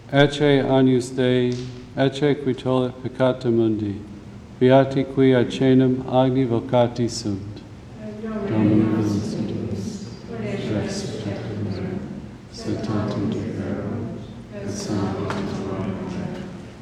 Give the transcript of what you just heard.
Ecce agnus Dei, ecce qui tollit peccata mundi, beati qui acenum agni vocati sunt. Dominum benedictus, res sanctum, santatum Deo, et sanctum